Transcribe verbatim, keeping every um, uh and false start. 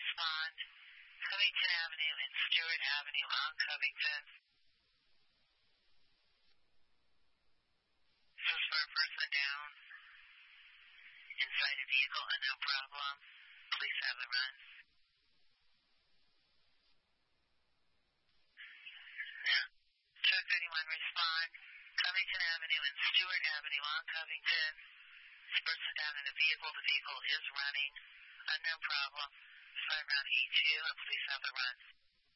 respond. Covington Avenue and Stewart Avenue on Covington. This is for a person down inside a vehicle and no problem. Please have it run. Yeah. Truck thirty-one respond. Covington Avenue and Stewart Avenue on Covington. This person down in a vehicle. The vehicle is running. Unknown problem. Fire around E two and please have it run.